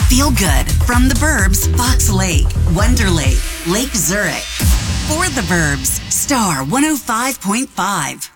Feel good from the Burbs, Fox Lake, Wonder Lake, Lake Zurich. For the Burbs, Star 105.5.